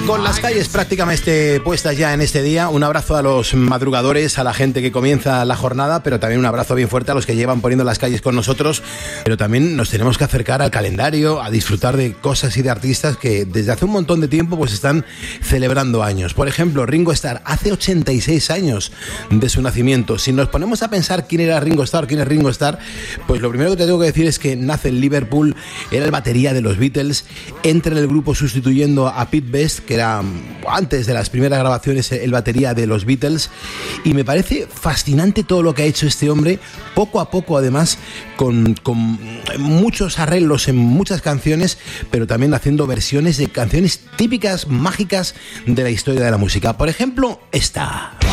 Con las calles prácticamente puestas ya en este día, un abrazo a los madrugadores, a la gente que comienza la jornada, pero también un abrazo bien fuerte a los que llevan poniendo las calles con nosotros. Pero también nos tenemos que acercar al calendario, a disfrutar de cosas y de artistas que desde hace un montón de tiempo pues están celebrando años. Por ejemplo, Ringo Starr, hace 86 años de su nacimiento. Si nos ponemos a pensar quién era Ringo Starr, quién es Ringo Starr, pues lo primero que te tengo que decir es que nace en Liverpool, era el batería de los Beatles, entra en el grupo sustituyendo a Pete Best, que era antes de las primeras grabaciones el batería de los Beatles, y me parece fascinante todo lo que ha hecho este hombre, poco a poco además, con muchos arreglos en muchas canciones, pero también haciendo versiones de canciones típicas, mágicas de la historia de la música. Por ejemplo, esta.